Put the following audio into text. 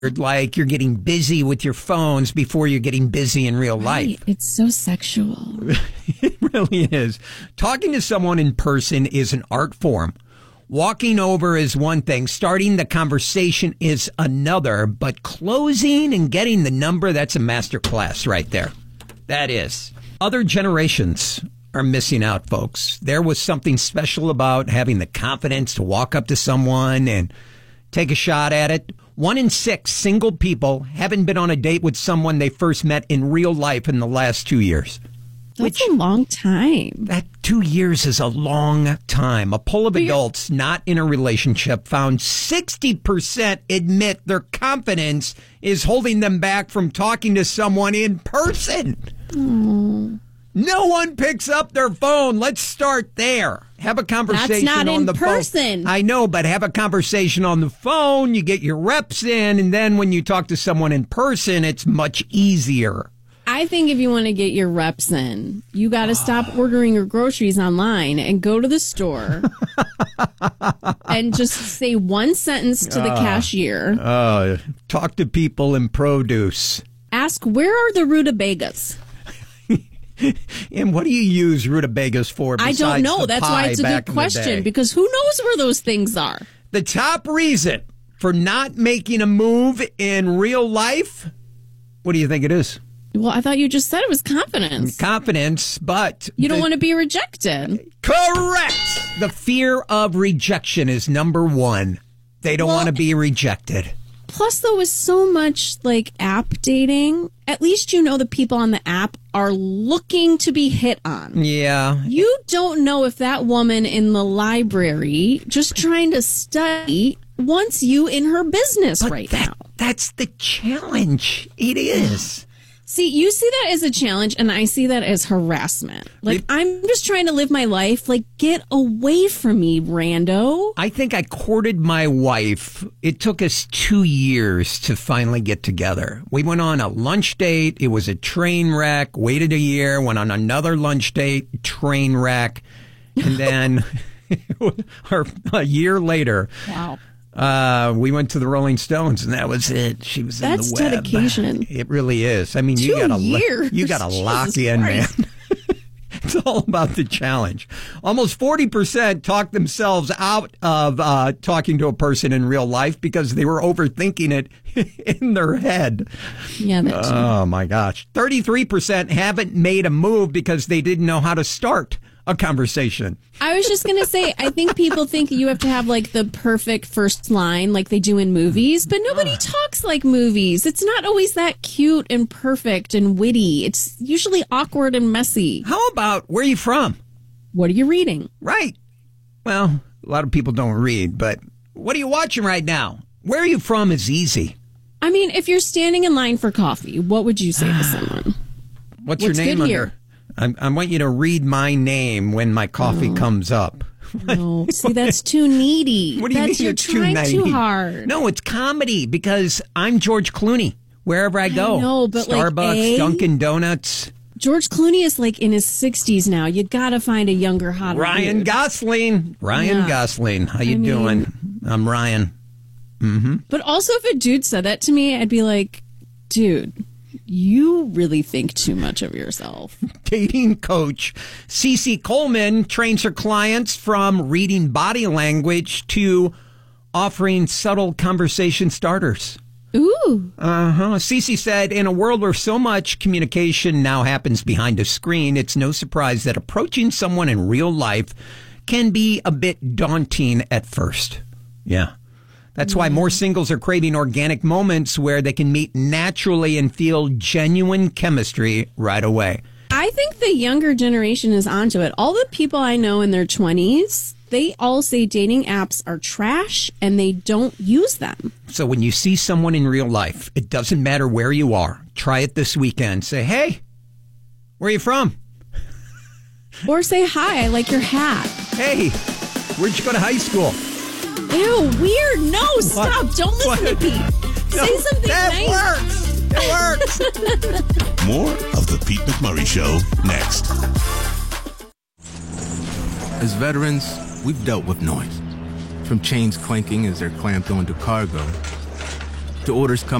like you're getting busy with your phones before you're getting busy in real life. It's so sexual. It really is. Talking to someone in person is an art form. Walking over is one thing. Starting the conversation is another. But closing and getting the number, that's a master class right there. That is. Other generations are missing out, folks. There was something special about having the confidence to walk up to someone and take a shot at it. 1 in 6 single people haven't been on a date with someone they first met in real life in the last 2 years. That's a long time. That 2 years is a long time. A poll of adults not in a relationship found 60% admit their confidence is holding them back from talking to someone in person. No one picks up their phone. Let's start there. Have a conversation That's not on the person. phone. I know, but have a conversation on the phone. You get your reps in, and then when you talk to someone in person, it's much easier. I think if you want to get your reps in, you got to stop ordering your groceries online and go to the store and just say one sentence to the cashier. Talk to people in produce. Ask, where are the rutabagas? And what do you use rutabagas for? I don't know. That's why it's a good question, because who knows where those things are? The top reason for not making a move in real life, what do you think it is? Well, I thought you just said it was confidence. Confidence, but... You don't want to be rejected. Correct! The fear of rejection is number one. They don't want to be rejected. Plus, though, with so much like app dating, at least you know the people on the app are looking to be hit on. Yeah. You don't know if that woman in the library just trying to study wants you in her business now. That's the challenge. It is. See, you see that as a challenge, and I see that as harassment. Like, I'm just trying to live my life. Like, get away from me, rando. I think I courted my wife. It took us 2 years to finally get together. We went on a lunch date. It was a train wreck. Waited a year. Went on another lunch date. Train wreck. And then a year later... Wow. We went to the Rolling Stones, and that was it. She was in the web. That's dedication. It really is. I mean, you got to lock in, man. It's all about the challenge. Almost 40% talk themselves out of talking to a person in real life because they were overthinking it in their head. Yeah, that too. Oh, my gosh. 33% haven't made a move because they didn't know how to start a conversation. I was just going to say, I think people think you have to have like the perfect first line like they do in movies, but nobody talks like movies. It's not always that cute and perfect and witty. It's usually awkward and messy. How about, where are you from? What are you reading? Right. Well, a lot of people don't read, but what are you watching right now? Where are you from is easy. I mean, if you're standing in line for coffee, what would you say to someone? What's your name good under? here? I want you to read my name when my coffee comes up. No, see, that's too needy. What do you mean you're it's too trying needy? too hard. No, it's comedy because I'm George Clooney wherever I go. know, but Starbucks, Dunkin' Donuts. George Clooney is like in his 60s now. You got to find a younger, hotter Ryan dude. Gosling. Gosling. How you doing? I'm Ryan. Mm-hmm. But also, if a dude said that to me, I'd be like, dude, you really think too much of yourself. Dating coach Cece Coleman trains her clients from reading body language to offering subtle conversation starters. Ooh. Cece said, in a world where so much communication now happens behind a screen, it's no surprise that approaching someone in real life can be a bit daunting at first. Yeah. That's why more singles are craving organic moments where they can meet naturally and feel genuine chemistry right away. I think the younger generation is onto it. All the people I know in their 20s, they all say dating apps are trash and they don't use them. So when you see someone in real life, it doesn't matter where you are. Try it this weekend. Say, hey, where are you from? Or say, hi, I like your hat. Hey, where'd you go to high school? Ew, weird. No, stop. Don't listen to Pete. Say something nice. That works. More of the Pete McMurray Show next. As veterans, we've dealt with noise. From chains clanking as they're clamped onto cargo, the orders come